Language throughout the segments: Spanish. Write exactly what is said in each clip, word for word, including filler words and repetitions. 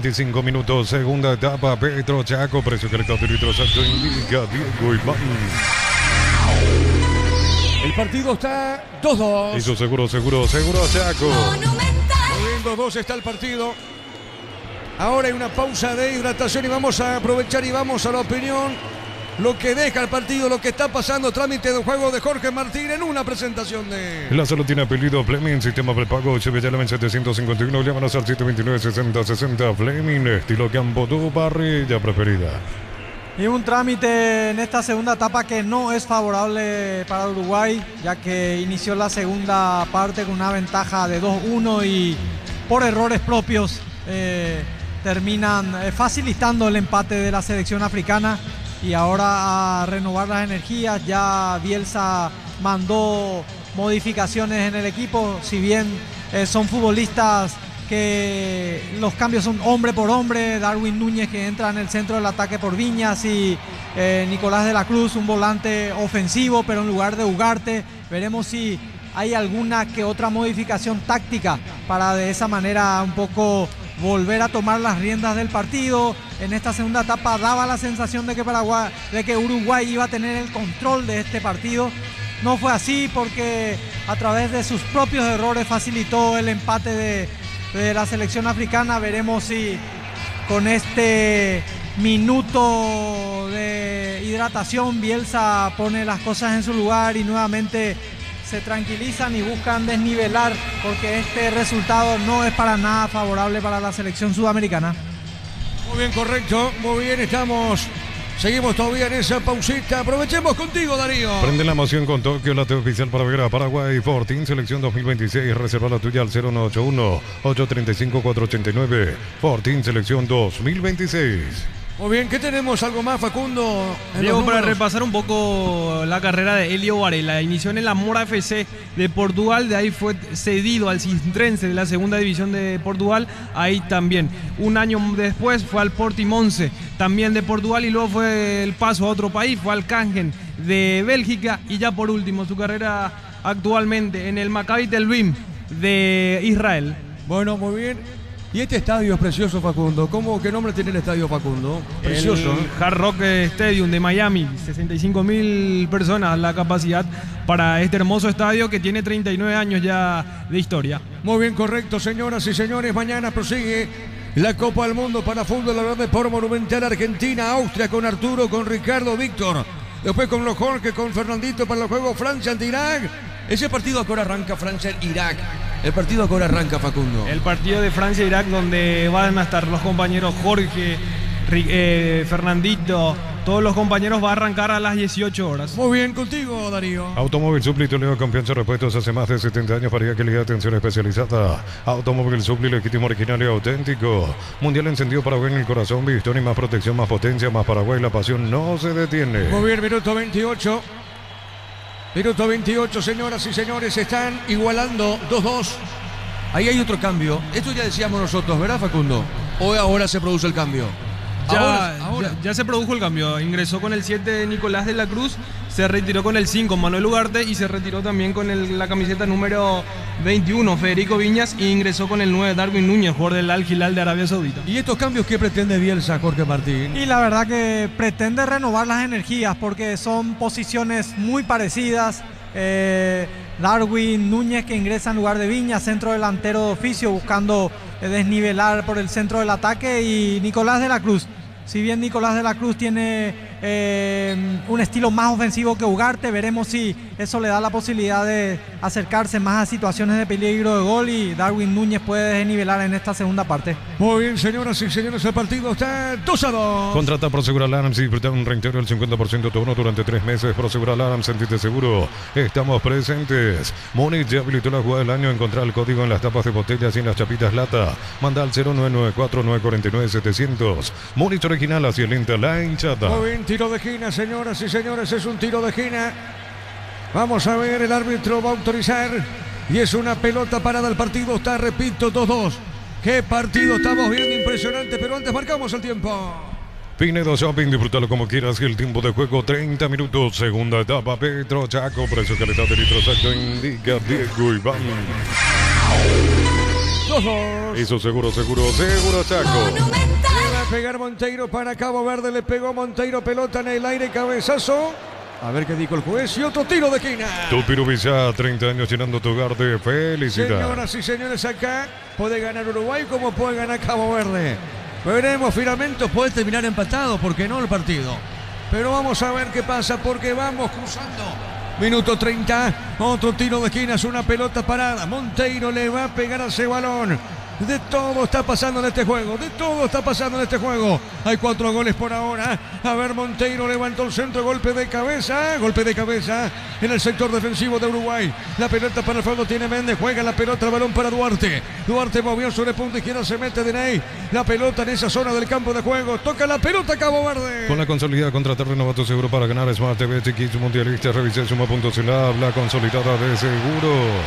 veinticinco minutos, segunda etapa, Petro Chaco, precio calidad de litro exacto, indica Diego Iván. El partido está dos dos. Eso seguro, seguro, seguro, Chaco. Muy dos dos está el partido. Ahora hay una pausa de hidratación y vamos a aprovechar y vamos a la opinión. Lo que deja el partido, lo que está pasando, trámite de juego de Jorge Martín en una presentación de... La salud tiene apellido Fleming, sistema prepago, Chevrolet setecientos cincuenta y uno, llámanos al siete dos nueve, sesenta sesenta, Fleming, estilo campo, tu parrilla preferida. Y un trámite en esta segunda etapa que no es favorable para Uruguay, ya que inició la segunda parte con una ventaja de dos uno y por errores propios eh, terminan eh, facilitando el empate de la selección africana. Y ahora a renovar las energías, ya Bielsa mandó modificaciones en el equipo, si bien eh, son futbolistas que los cambios son hombre por hombre, Darwin Núñez que entra en el centro del ataque por Viñas y eh, Nicolás de la Cruz, un volante ofensivo, pero en lugar de Ugarte. Veremos si hay alguna que otra modificación táctica para de esa manera un poco volver a tomar las riendas del partido. En esta segunda etapa daba la sensación de que Paraguay, de que Uruguay iba a tener el control de este partido. No fue así porque a través de sus propios errores facilitó el empate de, de la selección africana. Veremos si con este minuto de hidratación Bielsa pone las cosas en su lugar y nuevamente se tranquilizan y buscan desnivelar, porque este resultado no es para nada favorable para la selección sudamericana. Muy bien, correcto, muy bien, estamos, seguimos todavía en esa pausita, aprovechemos contigo, Darío. Prende la emoción con Tokio, la T V oficial para ver a Paraguay, Fortín, selección dos mil veintiséis, reserva la tuya al cero nueve ocho uno, ocho tres cinco, cuatro ocho nueve, Fortín, selección dos mil veintiséis. Muy bien, ¿qué tenemos? ¿Algo más, Facundo? Diego, para repasar un poco la carrera de Elio Varela. Inició en el Amora F C de Portugal, de ahí fue cedido al Sintrense de la segunda división de Portugal, ahí también. Un año después fue al Portimonce, también de Portugal, y luego fue el paso a otro país, fue al Kangen de Bélgica, y ya por último su carrera actualmente en el Maccabi Tel Aviv de Israel. Bueno, muy bien. Y este estadio es precioso, Facundo. ¿Cómo, qué nombre tiene el estadio, Facundo? Precioso. El Hard Rock Stadium de Miami, sesenta y cinco mil personas la capacidad para este hermoso estadio que tiene treinta y nueve años ya de historia. Muy bien, correcto, señoras y señores. Mañana prosigue la Copa del Mundo para fútbol, la verdad, por Monumental Argentina, Austria con Arturo, con Ricardo, Víctor. Después con los Jorge, con Fernandito para el juego Francia ante Irak. Ese partido que ahora arranca Francia-Irak. El partido que ahora arranca, Facundo. El partido de Francia-Irak, donde van a estar los compañeros Jorge, eh, Fernandito, todos los compañeros, va a arrancar a las dieciocho horas. Muy bien, contigo, Darío. Automóvil Supli, Toledo, confianza, repuestos hace más de setenta años para calidad de atención especializada. Automóvil Supli, legítimo, original y auténtico. Mundial encendido para ver en el corazón, Bridgestone y más protección, más potencia, más Paraguay. La pasión no se detiene. Muy bien, minuto veintiocho. Minuto veintiocho, señoras y señores, están igualando dos dos. Ahí hay otro cambio. Esto ya decíamos nosotros, ¿verdad, Facundo? ¿O ahora se produce el cambio? Ya, ahora, ahora. ya, ya se produjo el cambio. Ingresó con el siete Nicolás de la Cruz, se retiró con el cinco Manuel Ugarte y se retiró también con el, la camiseta número veintiuno Federico Viñas, e ingresó con el nueve Darwin Núñez, jugador del Al Hilal de Arabia Saudita. ¿Y estos cambios qué pretende Bielsa, Jorge Martín? Y la verdad que pretende renovar las energías porque son posiciones muy parecidas. Eh, Darwin Núñez, que ingresa en lugar de Viñas, centro delantero de oficio, buscando eh, desnivelar por el centro del ataque, y Nicolás de la Cruz. Si bien Nicolás de la Cruz tiene eh, un estilo más ofensivo que Ugarte, veremos si eso le da la posibilidad de acercarse más a situaciones de peligro de gol, y Darwin Núñez puede desnivelar en esta segunda parte. Muy bien, señoras y señores, el partido está dos a dos. Contrata Prosegur Alarms y disfruta un reintegro del cincuenta por ciento de tu bono durante tres meses. Prosegur Alarms, sentite seguro. Estamos presentes. Múnich ya habilitó la jugada del año. Encontrar el código en las tapas de botellas y en las chapitas lata. Manda al cero nueve nueve cuatro, nueve cuatro nueve, setecientos. Múnich original, hacia lenta la hinchada. Muy bien, tiro de esquina, señoras y señores, es un tiro de esquina. Vamos a ver, el árbitro va a autorizar y es una pelota parada. El partido está, repito, dos dos. Qué partido estamos viendo, impresionante, pero antes marcamos el tiempo. Pinedo Shopping, disfrútalo como quieras. Y el tiempo de juego, treinta minutos. Segunda etapa, Petro Chaco, precio calidad de litro exacto, indica Diego Iván. dos dos. Eso seguro, seguro, seguro, Chaco. Le va a pegar Monteiro para Cabo Verde. Le pegó Monteiro, pelota en el aire, cabezazo. A ver qué dijo el juez. Y otro tiro de esquina. Tupirubillá, treinta años llenando tu hogar de felicidad. Señoras y señores, acá puede ganar Uruguay como puede ganar Cabo Verde. Veremos finalmente, puede terminar empatado, porque no el partido. Pero vamos a ver qué pasa, porque vamos cruzando. Minuto treinta, otro tiro de esquina, es una pelota parada. Monteiro le va a pegar a ese balón. De todo está pasando en este juego, de todo está pasando en este juego. Hay cuatro goles por ahora. A ver, Monteiro levantó el centro, golpe de cabeza, golpe de cabeza en el sector defensivo de Uruguay. La pelota para el fondo tiene Méndez, juega la pelota, el balón para Duarte. Duarte movió sobre punta izquierda, se mete Deney. La pelota en esa zona del campo de juego, toca la pelota Cabo Verde. Con la consolidada contratar renovato seguro para ganar Smart T V, Chiquis Mundialista, revise suma punto celab, la consolidada de seguros.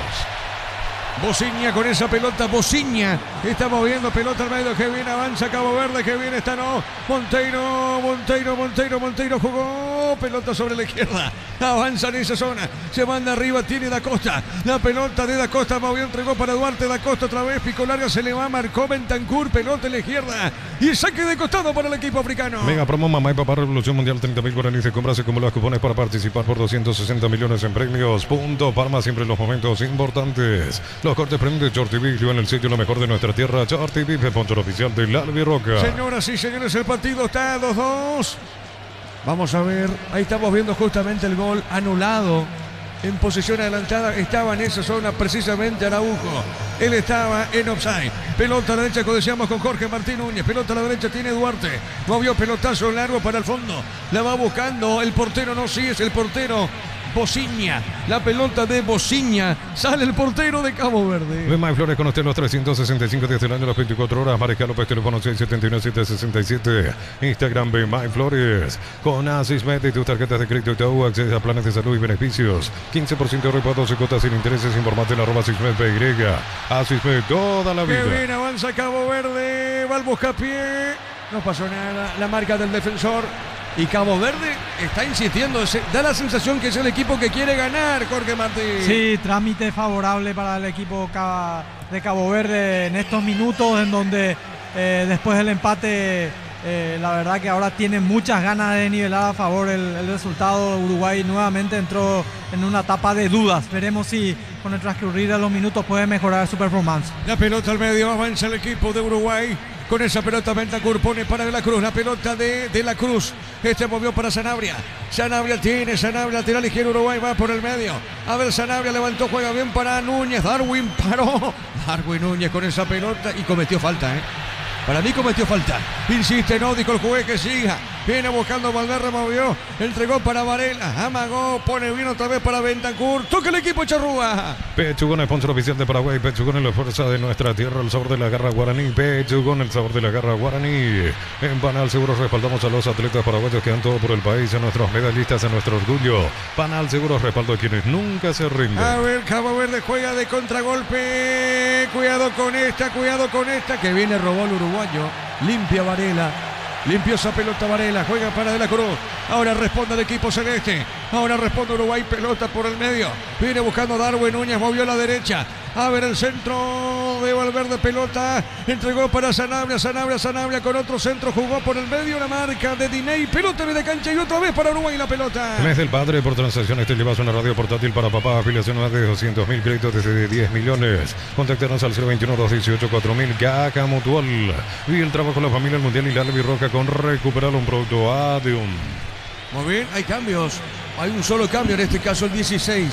Bociña con esa pelota, Bociña está moviendo pelota al medio, que bien avanza Cabo Verde, que bien está, no, Monteiro, Monteiro, Monteiro, Monteiro jugó, pelota sobre la izquierda, avanza en esa zona, se manda arriba, tiene Da Costa, la pelota de Da Costa, movió, entregó para Duarte, Da Costa otra vez, pico larga, se le va, marcó Bentancur, pelota en la izquierda, y saque de costado para el equipo africano. Mega promo Mamá y Papá Revolución Mundial, treinta mil guaraníes de compras, acumula cupones para participar por doscientos sesenta millones en premios. Punto Parma, siempre en los momentos importantes. Los cortes premium de Chortiví, en el sitio lo mejor de nuestra tierra. Chortiví, sponsor oficial de Lalvi Roca. Señoras y señores, el partido está dos dos. Vamos a ver, ahí estamos viendo justamente el gol anulado. En posición adelantada estaba en esa zona precisamente Araujo. Él estaba en offside. Pelota a la derecha, como decíamos, con Jorge Martín Núñez. Pelota a la derecha tiene Duarte. Movió pelotazo largo para el fondo. La va buscando el portero, no, sí es el portero Bociña. La pelota de Bociña. Sale el portero de Cabo Verde. Ve May Flores con usted los trescientos sesenta y cinco días del año, las veinticuatro horas. Mariscal López, teléfono seis siete uno siete seis siete. Instagram Ve May Flores. Con Asismed y tus tarjetas de crédito Itaú, acceso a planes de salud y beneficios. quince por ciento de reparos y cuotas sin intereses. Informate en arroba Asismed P Y. Asismed toda la vida. Qué bien avanza Cabo Verde. Va al buscapié. No pasó nada. La marca del defensor. Y Cabo Verde está insistiendo, da la sensación que es el equipo que quiere ganar, Jorge Martín. Sí, trámite favorable para el equipo de Cabo Verde en estos minutos en donde eh, después del empate, eh, la verdad que ahora tiene muchas ganas de nivelar a favor el, el resultado. Uruguay nuevamente entró en una etapa de dudas. Veremos si con el transcurrir de los minutos puede mejorar su performance. La pelota al medio, avanza el equipo de Uruguay. Con esa pelota Bentancur pone para De la Cruz. La pelota de De la Cruz. Este movió para Sanabria. Sanabria tiene, Sanabria lateral izquierdo. Uruguay va por el medio. A ver, Sanabria levantó, juega bien para Núñez. Darwin paró. Darwin Núñez con esa pelota y cometió falta, ¿eh? Para mí cometió falta. Insiste, no, dijo el juez que siga. Viene buscando Valderrama, movió. Entregó para Varela. Amagó, pone bien otra vez para Bentancur. Toca el equipo Charrúa. Pechugón, sponsor oficial de Paraguay. Pechugón en la fuerza de nuestra tierra. El sabor de la garra guaraní. Pechugón, el sabor de la garra guaraní. En Panal Seguros respaldamos a los atletas paraguayos que dan todo por el país. A nuestros medallistas, a nuestro orgullo. Panal Seguros respaldo a quienes nunca se rinden. A ver, Cabo Verde juega de contragolpe. Cuidado con esta, cuidado con esta. Que viene robó el uruguayo. Limpia Varela. Limpió esa pelota Varela, juega para De la Cruz. Ahora responde el equipo celeste. Ahora responde Uruguay, pelota por el medio. Viene buscando Darwin Núñez, movió a la derecha. A ver el centro de Valverde, pelota. Entregó para Sanabria, Sanabria, Sanabria con otro centro. Jugó por el medio, la marca de Diney. Pelota de cancha y otra vez para Uruguay la pelota. Mes del padre, por transacciones te llevas una radio portátil para papá. Afiliación más de doscientos mil, créditos desde diez millones. Contáctanos al cero veintiuno, dos dieciocho, cuatro mil. Caja Mutual. Y el trabajo con la familia, el Mundial y la Lalvi Roca con recuperar un producto Adium. Muy bien, hay cambios. Hay un solo cambio, en este caso el dieciséis.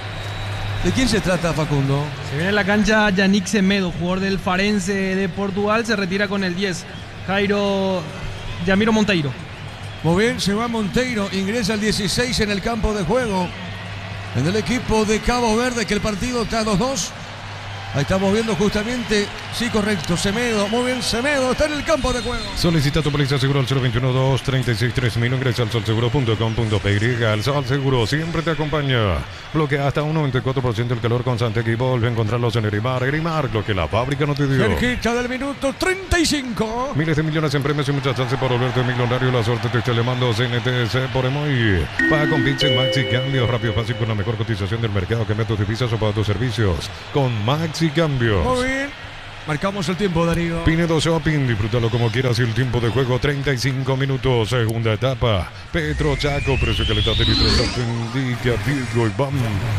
¿De quién se trata, Facundo? Se viene en la cancha Yannick Semedo, jugador del Farense de Portugal. Se retira con el diez. Jairo Yamiro Monteiro. Muy bien, se va Monteiro. Ingresa el dieciséis en el campo de juego. En el equipo de Cabo Verde, que el partido está dos dos. Ahí estamos viendo justamente, sí, correcto, Semedo, muy bien, Semedo está en el campo de juego. Solicita tu póliza seguro al cero veintiuno, dos treinta y seis, tres mil. Ingresa al sol seguro punto com punto pe y. El Sol Seguro siempre te acompaña. Bloquea hasta un noventa y cuatro por ciento el calor con Santec y vuelve a encontrarlos en Erimar. Erimar, lo que la fábrica no te dio. Cerquita del minuto treinta y cinco. Miles de millones en premios y muchas chances para volverte millonario. La suerte te está llamando C N T C por Emoy. Paga con Pizza Maxi Cambio. Rápido, fácil, con la mejor cotización del mercado. Cambia tus divisas o para tus servicios. Con Maxi Cambio. Muy bien. Marcamos el tiempo, Darío. Pinedo Shopping, disfrútalo como quieras y el tiempo de juego treinta y cinco minutos, segunda etapa. Petro Chaco, precio calidad de litro Santo indica Diego Iván.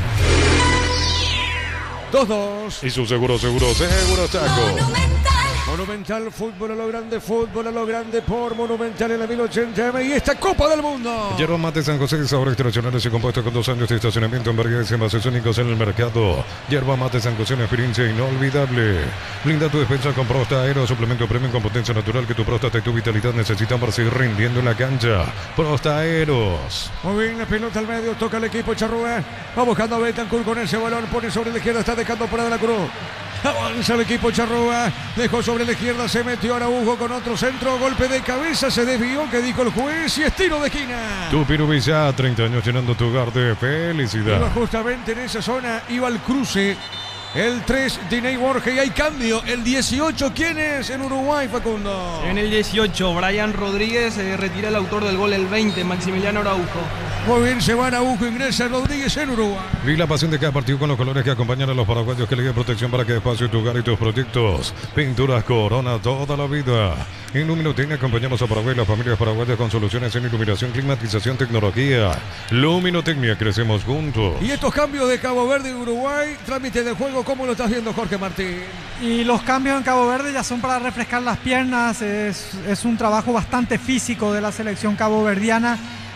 dos dos. Y su seguro, seguro, seguro Chaco. Monumental. Monumental, fútbol a lo grande, fútbol a lo grande por Monumental en la mil ochenta M y esta Copa del Mundo. Yerba Mate San José, sabores tradicionales y compuesto con dos años de estacionamiento en variedades y envases únicos en el mercado. Yerba Mate San José, una experiencia inolvidable. Blinda tu defensa con Prosta Aero, suplemento premium con potencia natural que tu próstata y tu vitalidad necesitan para seguir rindiendo en la cancha. Prosta Aeros. Muy bien, la pelota al medio, toca el equipo Charrúa. Va buscando a Betancourt con ese balón, pone sobre la izquierda, está dejando fuera de la cruz. Avanza el equipo Charrúa, dejó sobre la izquierda, se metió Araujo con otro centro, golpe de cabeza, se desvió, que dijo el juez, y es tiro de esquina. Tu Pirubilla, treinta años llenando tu hogar de felicidad. Iba justamente en esa zona, iba al cruce. El tres, Diney Borges, y hay cambio. El dieciocho, ¿quién es en Uruguay, Facundo? En el dieciocho, Brian Rodríguez se eh, retira el autor del gol, el veinte, Maximiliano Araujo. Muy bien, se va Araujo, ingresa Rodríguez en Uruguay. Vi la pasión de cada partido con los colores que acompañan a los paraguayos que le den protección para que espacio tu hogar y tus proyectos. Pinturas Corona toda la vida. En Luminotecnia acompañamos a Paraguay y las familias paraguayas con soluciones en iluminación, climatización, tecnología. Luminotecnia, crecemos juntos. Y estos cambios de Cabo Verde y Uruguay, trámite de juego, ¿cómo lo estás viendo, Jorge Martín? Y los cambios en Cabo Verde ya son para refrescar las piernas, es, es un trabajo bastante físico de la selección caboverdiana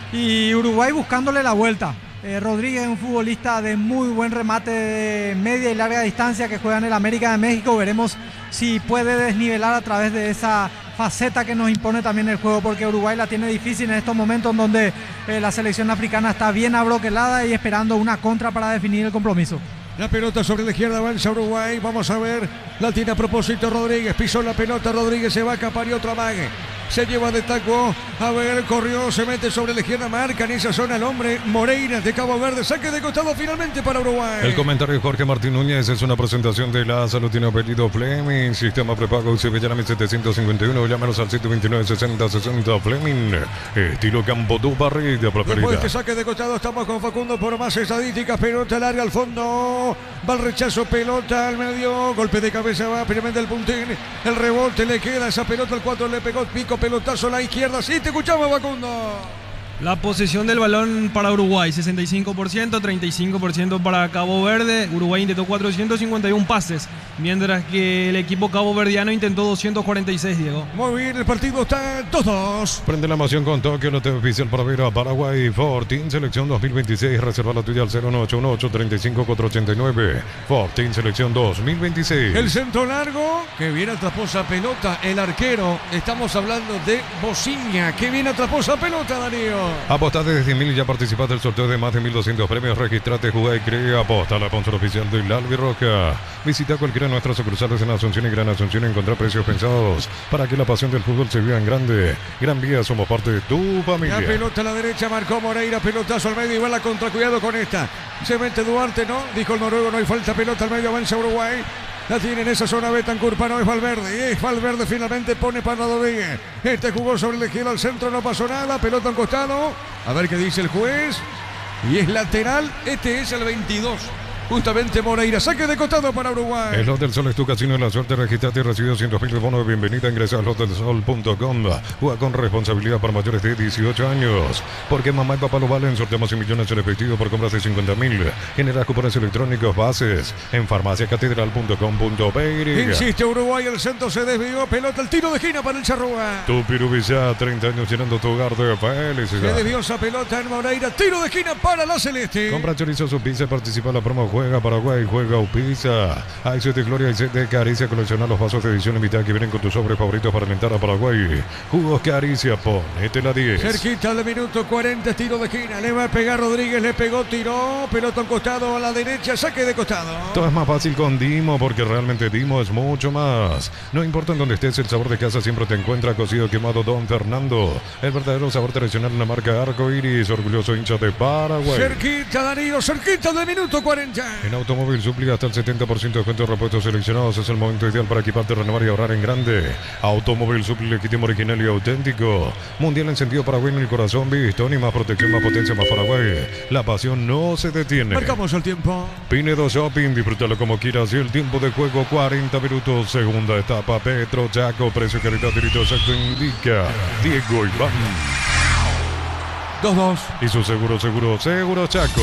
y Uruguay buscándole la vuelta. Eh, Rodríguez es un futbolista de muy buen remate de media y larga distancia que juega en el América de México. Veremos si puede desnivelar a través de esa faceta que nos impone también el juego, porque Uruguay la tiene difícil en estos momentos en donde eh, la selección africana está bien abroquelada y esperando una contra para definir el compromiso. La pelota sobre la izquierda, avanza Uruguay, vamos a ver, la tiene a propósito Rodríguez, pisó la pelota, Rodríguez se va a escapar y otro amague, se lleva de taco, a ver, corrió, se mete sobre la izquierda, marca en esa zona el hombre Moreira de Cabo Verde, saque de costado finalmente para Uruguay. El comentario de Jorge Martín Núñez es una presentación de la salud, tiene apellido Fleming, sistema prepago Sevillana mil setecientos cincuenta y uno, llámanos al siete veintinueve sesenta sesenta Fleming, estilo Campo du Barrida preferida. Después que saque de costado estamos con Facundo por más estadísticas, pelota al área al fondo, va el rechazo, pelota al medio, golpe de cabeza, va primeramente el puntín, el rebote le queda esa pelota, el cuatro le pegó, pico, pelotazo a la izquierda, sí, te escuchamos, Facundo. La posesión del balón para Uruguay, sesenta y cinco por ciento, treinta y cinco por ciento para Cabo Verde. Uruguay intentó cuatrocientos cincuenta y uno pases, mientras que el equipo caboverdiano intentó doscientos cuarenta y seis, Diego. Muy bien, el partido está dos dos. Prende la emoción con Tokio, no te oficial para ver a Paraguay. Fortín Selección dos mil veintiséis, reserva la tuya al cero nueve ocho uno ocho tres cinco cuatro ocho nueve. Fortín Selección dos mil veintiséis. El centro largo, que viene atrapó esa pelota, el arquero, estamos hablando de Bociña, que viene atrapó esa pelota, Darío. Aposta desde diez mil y ya participaste del sorteo de más de mil doscientos premios. Registrate, jugá y crea. Aposta, la sponsor oficial del Albirroja. Visita cualquiera de nuestras sucursales en Asunción y Gran Asunción y encontrar precios pensados para que la pasión del fútbol se viva en grande. Gran Vía, somos parte de tu familia. La pelota a la derecha, marcó Moreira, pelotazo al medio y va la contra, cuidado con esta. Se mete Duarte, ¿no? Dijo el noruego, no hay falta, pelota al medio, avanza Uruguay. La tiene en esa zona Betancourt, para no es Valverde. Y es Valverde, finalmente pone para Rodríguez. Este jugó sobre la izquierda al centro, no pasó nada. Pelota en costado. A ver qué dice el juez. Y es lateral. Este es el veintidós. Justamente Moreira, saque de costado para Uruguay. El Hotel Sol es tu casino de la suerte. Registrate y recibe doscientos mil de bono de bienvenida. Ingresa al hotel sol punto com. Juega con responsabilidad para mayores de dieciocho años. Porque mamá y papá lo valen. Sorteamos cien millones en efectivo por compras de cincuenta mil. Genera cupones electrónicos bases en farmacia catedral punto com punto pe. Insiste Uruguay, el centro se desvió. Pelota, el tiro de esquina para el Charrúa. Tu Pirubilla, treinta años llenando tu hogar de felicidad. Se desvió esa pelota en Moreira. Tiro de esquina para la Celeste. Compra chorizo su pizza, participa en la promo. Juega Paraguay, juega Upiza. Hay set de gloria, hay set de Caricia. Colecciona los vasos de edición limitada que vienen con tus sobres favoritos para alentar a Paraguay. Jugos Caricia, ponete la diez. Cerquita del minuto cuarenta, tiro de esquina. Le va a pegar Rodríguez, le pegó, tiró. Pelota en costado a la derecha, saque de costado. Todo es más fácil con Dimo, porque realmente Dimo es mucho más. No importa en dónde estés, el sabor de casa siempre te encuentra. Cocido quemado Don Fernando. El verdadero sabor tradicional en la marca Arco Iris. Orgulloso hincha de Paraguay. Cerquita, Darío, cerquita del minuto cuarenta. derecha. En Automóvil Supli hasta el setenta por ciento de descuento de repuestos seleccionados. Es el momento ideal para equiparte, renovar y ahorrar en grande. Automóvil Supli, legítimo, original y auténtico. Mundial en sentido Paraguay en el corazón. Bistón y más protección, más potencia, más Paraguay. La pasión no se detiene. Marcamos el tiempo. Pinedo Shopping, disfrútalo como quieras. Y el tiempo de juego, cuarenta minutos. Segunda etapa, Petro Chaco. Precio, calidad, tirito exacto indica Diego Iván. dos dos. Y su seguro, seguro, seguro Chaco.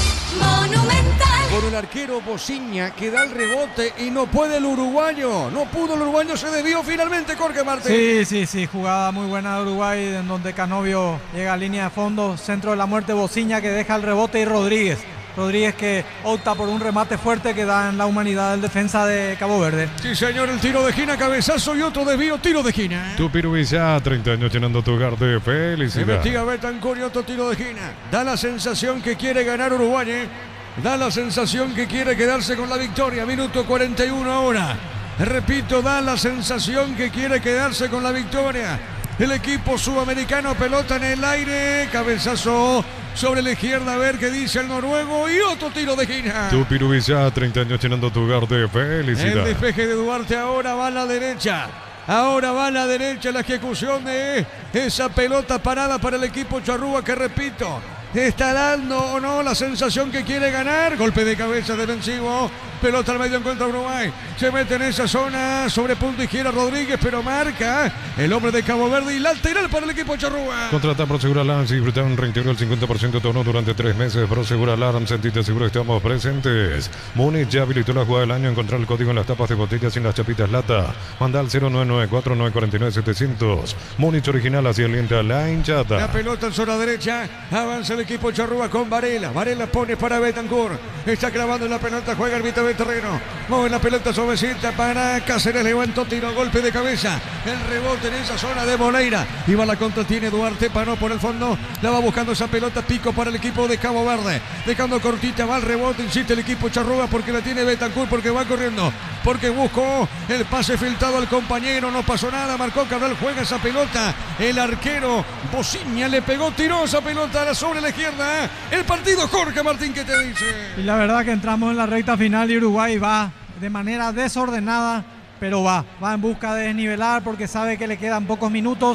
Monumental. Por el arquero Bociña que da el rebote y no puede el uruguayo. No pudo el uruguayo, se desvió finalmente Jorge Martín. Sí, sí, sí, jugada muy buena de Uruguay en donde Canovio llega a línea de fondo, centro de la muerte Bociña que deja el rebote y Rodríguez. Rodríguez que opta por un remate fuerte que da en la humanidad del defensa de Cabo Verde. Sí, señor, el tiro de esquina, cabezazo y otro desvío, tiro de esquina. Tu Pirubilla, treinta años llenando tu hogar de Se felicidad. investiga Betancourt y otro tiro de esquina. Da la sensación que quiere ganar Uruguay, ¿eh? Da la sensación que quiere quedarse con la victoria. Minuto cuarenta y uno ahora. Repito, da la sensación que quiere quedarse con la victoria. El equipo sudamericano, pelota en el aire, cabezazo sobre la izquierda, a ver qué dice el noruego y otro tiro de esquina. Tu Pirubilla, treinta años llenando tu hogar de El felicidad. despeje de Duarte ahora va a la derecha. Ahora va a la derecha la ejecución de esa pelota parada para el equipo charrúa que, repito, está dando o no la sensación que quiere ganar. Golpe de cabeza defensivo. Pelota al medio en contra de Uruguay. Se mete en esa zona sobre punto izquierda Rodríguez, pero marca el hombre de Cabo Verde y lateral para el equipo charrúa. Contrata Prosegur Alarms y disfruta un reintegro del cincuenta por ciento de tono durante tres meses. Prosegur Alarms, sentite seguro, estamos presentes. Múnich ya habilitó la jugada del año. Encontrar el código en las tapas de botellas y en las chapitas lata. Manda al cero nueve nueve cuatro nueve cuatro nueve siete cero cero. Múnich original, así alienta a la hinchada. La pelota en zona derecha. Avanza el equipo charrúa con Varela. Varela pone para Betancourt. Está clavando en la pelota. Juega el mitad de terreno. Mueve la pelota suavecita para Cáceres. Levantó tiro. Golpe de cabeza. El rebote en esa zona de Moleira. Y va la contra. Tiene Duarte. Paró por el fondo. La va buscando esa pelota. Pico para el equipo de Cabo Verde. Dejando cortita. Va el rebote. Insiste el equipo charrúa porque la tiene Betancourt. Porque va corriendo. Porque buscó el pase filtrado al compañero. No pasó nada. Marcó Cabral. Juega esa pelota. El arquero Bociña le pegó. Tiró esa pelota sobre la izquierda. El partido, Jorge Martín, ¿qué te dice? Y la verdad que entramos en la recta final y Uruguay va de manera desordenada, pero va, va en busca de desnivelar porque sabe que le quedan pocos minutos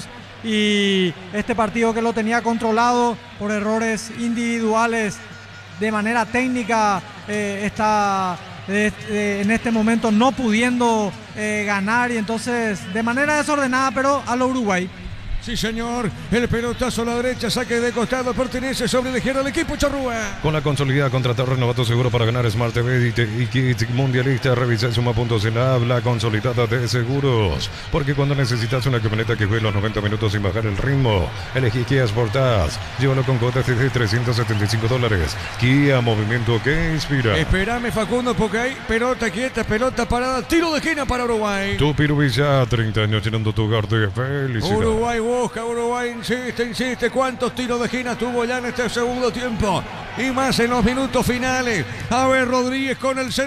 y este partido que lo tenía controlado por errores individuales de manera técnica eh, está eh, eh, en este momento no pudiendo eh, ganar y entonces de manera desordenada, pero a lo Uruguay. Sí, señor. El pelotazo a la derecha, saque de costado, pertenece sobre la izquierda al equipo charrúa. Con la consolidada contratar renovato seguro para ganar Smart T V y, te, y Kit Mundialista, revisa suma puntos en la habla consolidada de seguros. Porque cuando necesitas una camioneta que juegue los noventa minutos sin bajar el ritmo, elegí Kia Sportage. Llévalo con cuotas de trescientos setenta y cinco dólares. Kia, movimiento que inspira. Espérame, Facundo, porque hay pelota quieta, pelota parada, tiro de esquina para Uruguay. Tu Pirubilla, treinta años llenando tu hogar de felicidad. Uruguay busca, Uruguay insiste, insiste. ¿Cuántos tiros de esquina tuvo ya en este segundo tiempo? Y más en los minutos finales. A ver, Rodríguez con el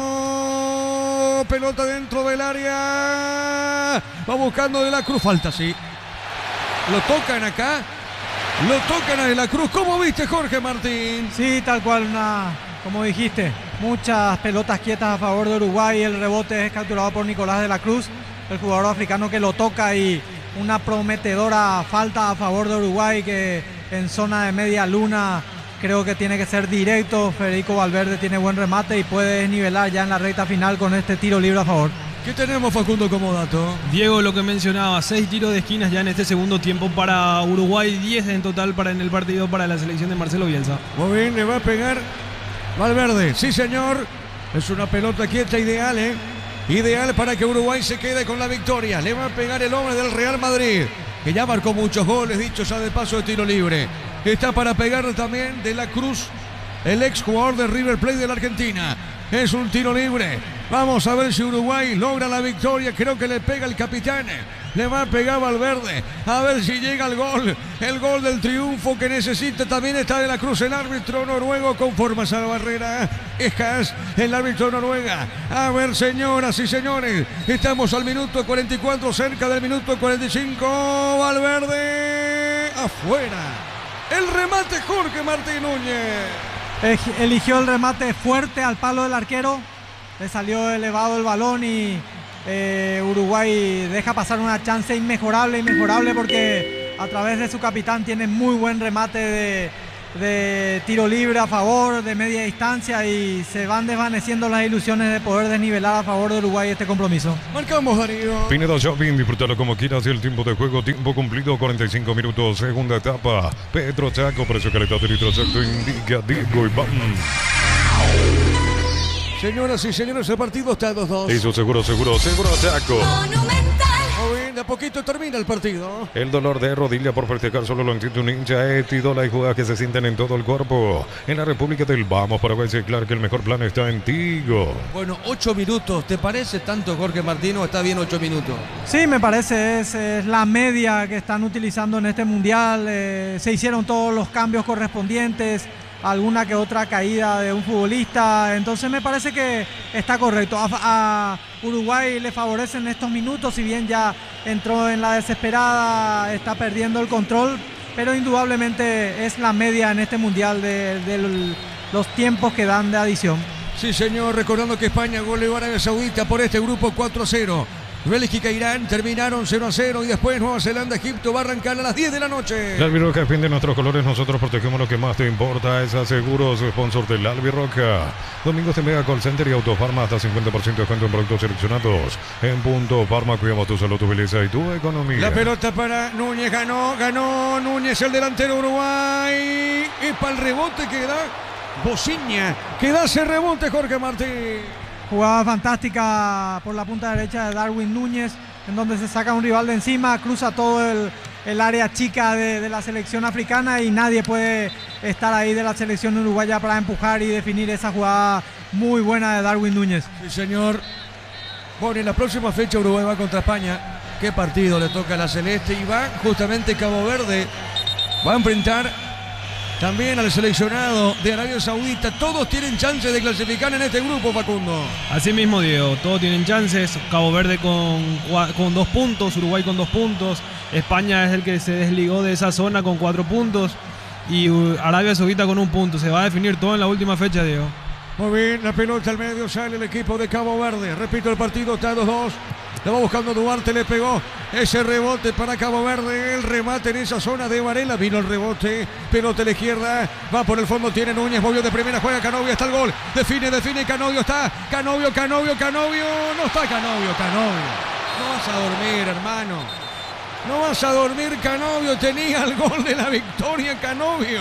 centro. Pelota dentro del área. Va buscando De la Cruz. Falta, sí. Lo tocan acá. Lo tocan a De la Cruz. ¿Cómo viste, Jorge Martín? Sí, tal cual, una, como dijiste, muchas pelotas quietas a favor de Uruguay. El rebote es capturado por Nicolás De la Cruz, el jugador africano que lo toca y una prometedora falta a favor de Uruguay que en zona de media luna creo que tiene que ser directo. Federico Valverde tiene buen remate y puede desnivelar ya en la recta final con este tiro libre a favor. ¿Qué tenemos, Facundo, como dato? Diego, lo que mencionaba, seis tiros de esquinas ya en este segundo tiempo para Uruguay, diez en total para en el partido para la selección de Marcelo Bielsa. Muy bien, le va a pegar Valverde. Sí, señor. Es una pelota quieta ideal, ¿eh? Ideal para que Uruguay se quede con la victoria. Le va a pegar el hombre del Real Madrid, que ya marcó muchos goles, dicho sea de paso, de tiro libre. Está para pegar también De la Cruz, el ex jugador de River Plate de la Argentina. Es un tiro libre. Vamos a ver si Uruguay logra la victoria. Creo que le pega el capitán. Le va a pegar Valverde. A ver si llega el gol. El gol del triunfo que necesita. También está De la Cruz, el árbitro noruego. Conforma esa barrera. Escas, el árbitro noruega. A ver, señoras y señores. Estamos al minuto cuarenta y cuatro, cerca del minuto cuarenta y cinco. Valverde afuera. El remate, Jorge Martín Núñez. eligió el remate fuerte al palo del arquero, le salió elevado el balón y eh, Uruguay deja pasar una chance inmejorable, inmejorable porque a través de su capitán tiene muy buen remate de, de tiro libre a favor, de media distancia, y se van desvaneciendo las ilusiones de poder desnivelar a favor de Uruguay este compromiso. Marcamos, Darío. Pineda Shopping, disfrútalo como quieras. El tiempo de juego, tiempo cumplido, cuarenta y cinco minutos, segunda etapa. Petro Chaco, precio calidad de litro exacto, indica Diego Iván. Señoras y señores, el partido está dos dos. Eso seguro, seguro, seguro Chaco. Monumental. Muy bien, de a poquito termina el partido. El dolor de rodilla por festejar solo lo entiende un hincha. Etidola y jugadas que se sienten en todo el cuerpo. En la República del Vamos para ver si claro que el mejor plan está en Tigo. Bueno, ocho minutos. ¿Te parece tanto, Jorge Martín, o está bien ocho minutos? Sí, me parece, es, es la media que están utilizando en este mundial. Eh, se hicieron todos los cambios correspondientes, alguna que otra caída de un futbolista, entonces me parece que está correcto. A, a Uruguay le favorecen estos minutos, si bien ya entró en la desesperada, está perdiendo el control, pero indudablemente es la media en este mundial de, de los tiempos que dan de adición. Sí, señor, recordando que España goleó a Arabia Saudita por este grupo cuatro a cero. Bélgica e Irán terminaron cero a cero y después Nueva Zelanda, Egipto va a arrancar a las diez de la noche. La Albirroja defiende nuestros colores, nosotros protegemos lo que más te importa. Es Aseguros, sponsor del Albirroja. Domingos de Mega Call Center y Autofarma, hasta cincuenta por ciento de descuento en productos seleccionados. En Punto Farma cuidamos tu salud, tu belleza y tu economía. La pelota para Núñez, ganó, ganó Núñez, el delantero Uruguay. Y para el rebote queda Bociña. Queda ese rebote, Jorge Martín. Jugada fantástica por la punta derecha de Darwin Núñez, en donde se saca un rival de encima, cruza todo el, el área chica de, de la selección africana y nadie puede estar ahí de la selección uruguaya para empujar y definir esa jugada muy buena de Darwin Núñez. Sí, señor. Bueno, en la próxima fecha Uruguay va contra España. ¿Qué partido le toca a la Celeste? Y va justamente Cabo Verde. Va a enfrentar también al seleccionado de Arabia Saudita. Todos tienen chances de clasificar en este grupo, Facundo. Así mismo, Diego, todos tienen chances. Cabo Verde con, con dos puntos, Uruguay con dos puntos. España es el que se desligó de esa zona con cuatro puntos. Y Arabia Saudita con un punto. Se va a definir todo en la última fecha, Diego. Muy bien, la pelota al medio, sale el equipo de Cabo Verde. Repito, el partido está dos dos. Le va buscando Duarte, le pegó ese rebote para Cabo Verde. El remate en esa zona de Varela. Vino el rebote, pelota a la izquierda. Va por el fondo, tiene Núñez, movió de primera, juega Canovio, está el gol. Define, define, Canovio está. Canovio, Canovio, Canovio. No está Canovio, Canovio. No vas a dormir, hermano. No vas a dormir, Canovio. Tenía el gol de la victoria, Canovio.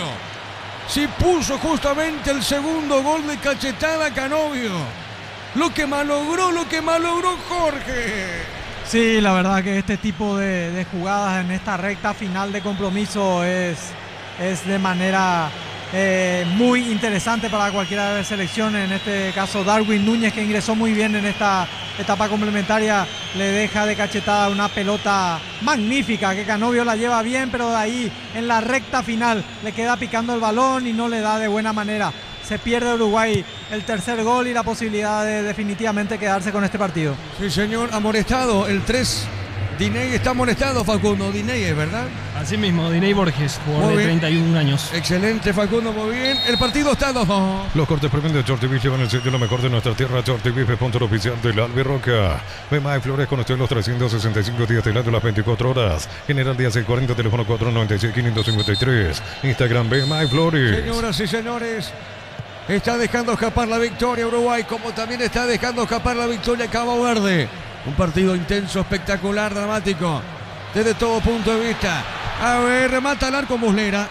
Si puso justamente el segundo gol de cachetada, Canovio. Lo que malogró, lo que malogró Jorge. Sí, la verdad que este tipo de, de jugadas en esta recta final de compromiso es, es de manera eh, muy interesante para cualquiera de las selecciones. En este caso Darwin Núñez, que ingresó muy bien en esta etapa complementaria, le deja de cachetada una pelota magnífica que Canovio la lleva bien, pero de ahí en la recta final le queda picando el balón y no le da de buena manera. Se pierde Uruguay el tercer gol y la posibilidad de definitivamente quedarse con este partido. Sí, señor, amonestado el tres. Diney está amonestado, Facundo. Diney es, ¿verdad? Así mismo, Diney Borges, jugador de treinta y un años. Excelente, Facundo, muy bien. El partido está dos dos. Los cortes premium de Shorty Beef llevan el sello lo mejor de nuestra tierra. Shorty Beef, sponsor oficial del Albirroja. Bema y Flores con usted los trescientos sesenta y cinco días del año, las veinticuatro horas. General Díaz seiscientos cuarenta, teléfono cuatro noventa y seis, quinientos cincuenta y tres. Instagram Bema y Flores. Señoras y señores, está dejando escapar la victoria Uruguay, como también está dejando escapar la victoria Cabo Verde. Un partido intenso, espectacular, dramático, desde todo punto de vista. A ver, remata al arco Muslera.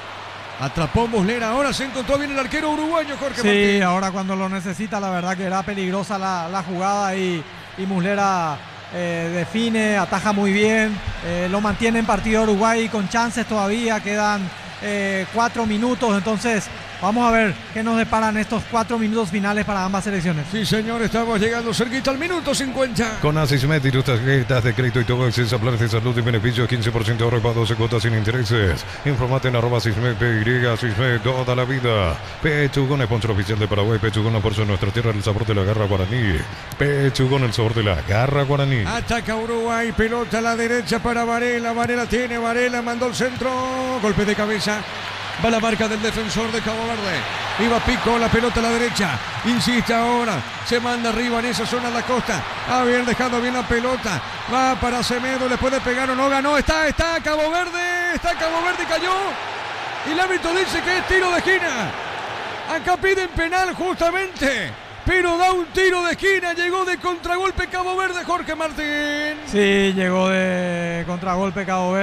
Atrapó Muslera, ahora se encontró bien el arquero uruguayo, Jorge Sí, Martín. ahora cuando lo necesita, la verdad que era peligrosa la, la jugada y, y Muslera eh, define, ataja muy bien. Eh, lo mantiene en partido Uruguay con chances todavía, quedan eh, cuatro minutos, entonces vamos a ver qué nos deparan estos cuatro minutos finales para ambas selecciones. Sí, señor, estamos llegando cerquita al minuto cincuenta. Con Asismet y tus tarjetas de crédito y todo acceso a planes de salud y beneficios, quince por ciento de ahorro para doce cuotas sin intereses. Informate en arroba Asismet, P Y, Asismet, toda la vida. Pechugón, sponsor oficial de Paraguay. Pechugón, por eso nuestra tierra, el sabor de la garra guaraní. Pechugón, el sabor de la garra guaraní. Ataca Uruguay, pelota a la derecha para Varela. Varela tiene, Varela mandó el centro. Golpe de cabeza. Va la marca del defensor de Cabo Verde. Iba Pico, la pelota a la derecha. Insiste ahora. Se manda arriba en esa zona de la costa. Ah, bien dejado bien la pelota. Va para Semedo. Le puede pegar o no. Ganó. Está, está Cabo Verde. Está Cabo Verde. Cayó. Y el árbitro dice que es tiro de esquina. Acá piden penal justamente. Pero da un tiro de esquina. Llegó de contragolpe Cabo Verde, Jorge Martín. Sí, llegó de contragolpe Cabo Verde.